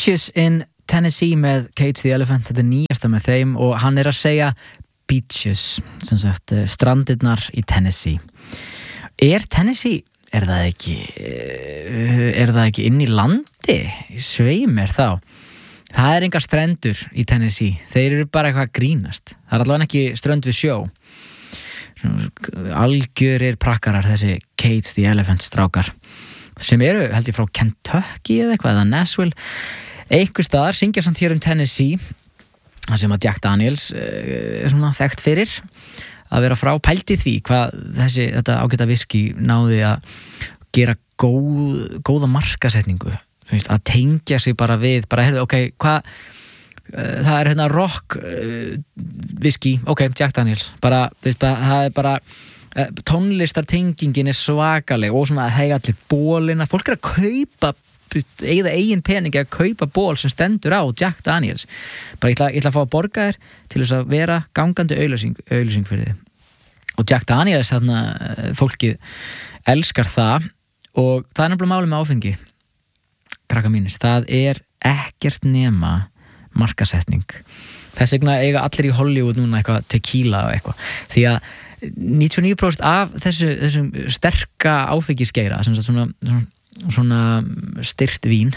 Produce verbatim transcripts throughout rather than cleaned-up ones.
Beaches in Tennessee með Cage the Elephant, þetta er nýjasta með þeim og hann er að segja beaches, sem sagt strandirnar í Tennessee. Er Tennessee, er það ekki er það ekki inn í landi? Sveimir þá. Það er engar strendur í Tennessee, þeir eru bara eitthvað að grínast. Það er allavega ekki strönd við sjó. Algjörir prakkarar þessi Cage the Elephant strákar sem eru held ég frá Kentucky eða eitthvað eða Nashville einhver staðar, syngja samt hér um Tennessee það sem að Jack Daniels er svona þekkt fyrir að vera frá, pældi því hvað þessi, þetta ágæta viski náði að gera góð, góða markasetningu, þú veist, að tengja sig bara við, bara heyrðu, ok, hvað það er hérna rock viski, ok, Jack Daniels bara, þú veist, bara, það er bara tónlistartengingin er svakaleg og svona að hega allir bólina, fólk er að kaupa eigða eigin peningi að kaupa ból sem stendur á Jack Daniels bara ég ætla, ég ætla að fá að borga þér til þess að vera gangandi auglýsing, auglýsing fyrir þið og Jack Daniels þarna, fólkið elskar það og það er nefnilega málið með áfengi krakka mínir, það er ekkert nema markasetning þess vegna eiga allir í Hollywood núna eitthvað tequila og eitthvað því að níutíu og níu prósent af þessu, þessum sterka áfengisgeira sem svona, svona, svona styrt vín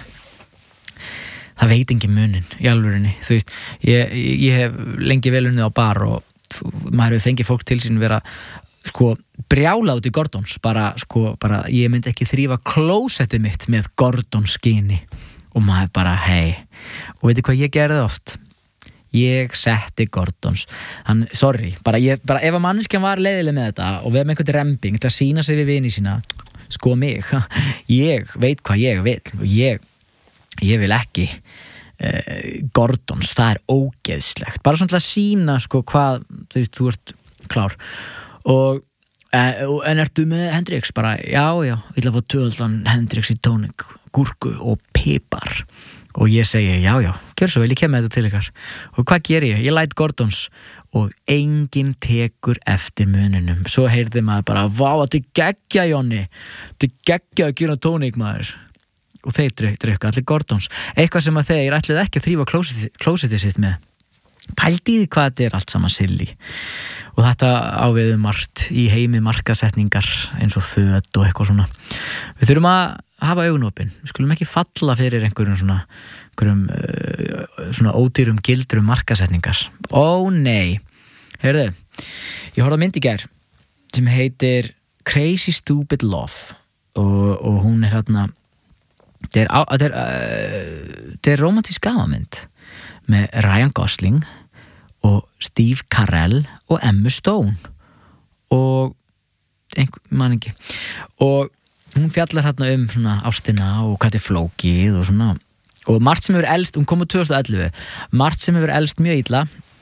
það veit engin munin í alvörinni þú veist, ég, ég hef lengi vel unnið á bar og maður hefur fengið fólk til sín vera sko brjála út í Gordons bara sko, bara ég myndi ekki þrífa klósettið mitt með Gordonskyni og maður bara hei og veitir hvað ég gerði oft ég setti Gordons hann, sorry, bara, ég, bara ef að manneskjan var leiðileg með þetta og við hefum einhvern rembing til að sína sig við vini sína sko mig, ég veit hvað ég vil og ég, ég vil ekki eh, Gordons, það er ógeðslegt bara svona til að sína sko hvað þú veist, þú ert klár og eh, en ertu með Hendrix bara, já, já, ég ætla að fá tvöfaldan Hendrix í tónik, gúrku og pipar og ég segi, já, já, gjör svo vel, ég kem með þetta til ykkar og hvað ger ég? Ég læt Gordons og enginn tekur eftir mununum svo heyrði maður bara, vá, þetta er geggja, Jonni þetta er geggja að gera tónik, maður og þeir drukka allir Gordons eitthvað sem að þeir ætluðu ekki að þrífa klósettið sitt með pældi því hvað þetta er allt saman silly og þetta áviðu margt í heimi markasetningar eins og föt og eitthvað svona við þurfum að hafa augun opin, við skulum ekki falla fyrir einhverjum svona, einhverjum, uh, svona ódýrum gildrum markasetningar ó nei, heyrðu ég horfði á mynd í gær sem heitir Crazy Stupid Love og, og hún er hérna þetta er, þetta er, uh, þetta er romantísk gamamynd með Ryan Gosling og Steve Carell og Emma Stone og einhver, man ekki og hún fjallar hérna um svona ástina og hvað er flókið og svona og margt sem hefur elst, hún kom úr tvö þúsund og ellefu margt sem hefur elst mjög illa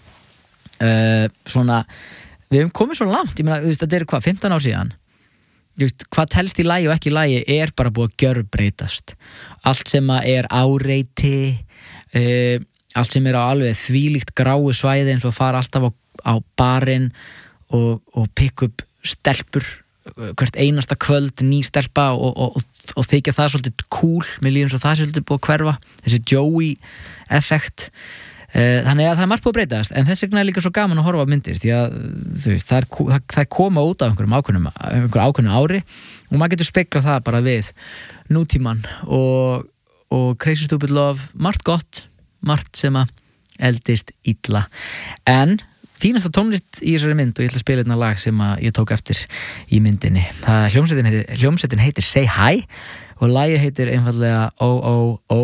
uh, svona við hefum komið svo langt, ég meina, þú veist, þetta er hvað, fimmtán ár síðan þú veist, hvað telst í lagi og ekki í lagi er bara búið að gjörbreytast allt sem að er áreiti uh, allt sem er á alveg þvílíkt gráu svæði eins og fara alltaf á, á barinn og, og pick up stelpur hvert einasta kvöld ný stelpa og, og, og, og þykja það svolítið cool með líðum svo það svolítið búið að hverfa þessi Joey effekt þannig að það er margt búið að breytast en þess vegna er líka svo gaman að horfa á myndir því að þú veist, það er, það, það er koma út af einhverjum ákveðnum, einhverjum ákveðnum ári og maður getur speglað það bara við nútíman og, og Crazy Stupid Love, margt gott margt sem að eldist illa en fínasta tónlist í þessari mynd og ég ætla að spila hérna lag sem að ég tók eftir í myndinni. Það hljómsveitin heitir, hljómsveitin heitir Say Hi og lagið heitir einfaldlega O O O